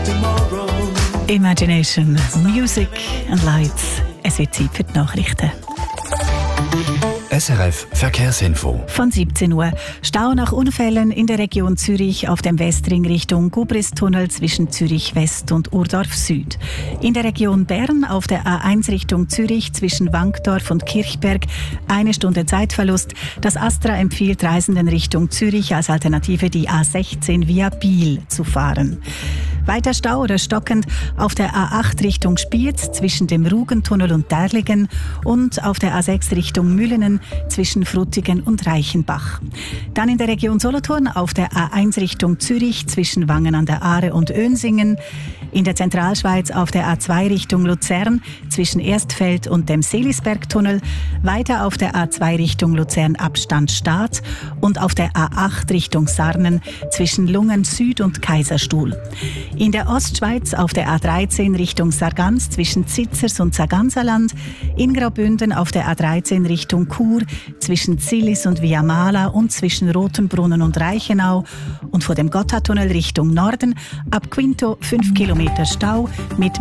Imagination, Music and Lights. Es wird Zeit für die Nachrichten. SRF Verkehrsinfo. Von 17 Uhr. Stau nach Unfällen in der Region Zürich auf dem Westring Richtung Gubristunnel zwischen Zürich West und Urdorf Süd. In der Region Bern auf der A1 Richtung Zürich zwischen Wankdorf und Kirchberg 1 Stunde Zeitverlust. Das Astra empfiehlt Reisenden Richtung Zürich als Alternative die A16 via Biel zu fahren. Weiter Stau oder stockend auf der A8 Richtung Spiez zwischen dem Rugentunnel und Derlingen und auf der A6 Richtung Mühlenen zwischen Frutigen und Reichenbach. Dann in der Region Solothurn auf der A1 Richtung Zürich zwischen Wangen an der Aare und Önsingen. In der Zentralschweiz auf der A2 Richtung Luzern zwischen Erstfeld und dem Seelisbergtunnel. Weiter auf der A2 Richtung Luzern Abstand Staat und auf der A8 Richtung Sarnen zwischen Lungen Süd und Kaiserstuhl. In der Ostschweiz auf der A13 Richtung Sargans zwischen Zitzers und Sarganserland. In Graubünden auf der A13 Richtung Chur zwischen Zillis und Viamala und zwischen Rotenbrunnen und Reichenau. Und vor dem Gotthardtunnel Richtung Norden ab Quinto 5 Kilometer Stau mit